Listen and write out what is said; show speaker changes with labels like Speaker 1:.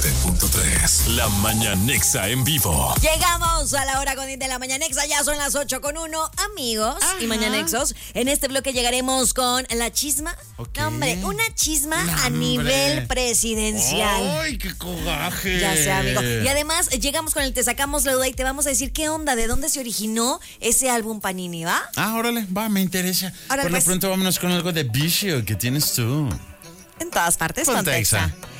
Speaker 1: 97.3. La Mañanexa en vivo.
Speaker 2: Llegamos a la hora con de la Mañanexa, ya son las 8:01, amigos. Ajá. Y Mañanexos. En este bloque llegaremos con la chisma.
Speaker 3: Okay.
Speaker 2: No, hombre, una chisma a nivel presidencial.
Speaker 3: ¡Ay, qué coraje!
Speaker 2: Ya sé, amigo. Y además, llegamos con el Te Sacamos la Duda y te vamos a decir qué onda, de dónde se originó ese álbum Panini, ¿va?
Speaker 3: Órale, va, me interesa.
Speaker 2: Órale,
Speaker 3: Por lo pronto vámonos con algo de vicio que tienes tú.
Speaker 2: En todas partes,
Speaker 3: Ponte
Speaker 2: Ponte Exa.
Speaker 3: Exa.